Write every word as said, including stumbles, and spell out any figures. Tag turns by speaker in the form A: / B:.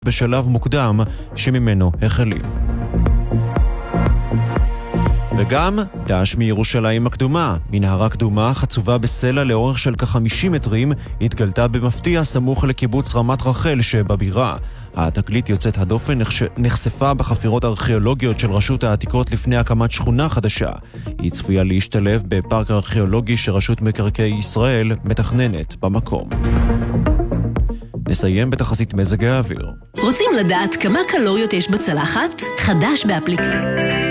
A: בשלב מוקדם שממנו החלים. וגם דש מירושלים הקדומה. מנהרה קדומה חצובה בסלע לאורך של כ-חמישים מטרים התגלתה במפתיע סמוך לקיבוץ רמת רחל שבבירה. התקלית יוצאת הדופן נחשפה בחפירות ארכיאולוגיות של רשות העתיקות לפני הקמת שכונה חדשה. היא צפויה להשתלב בפארק ארכיאולוגי שרשות מקרקעי ישראל מתכננת במקום. נסיים בתחזית מזג האוויר.
B: רוצים לדעת כמה קלוריות יש בצלחת? חדש באפליקציה.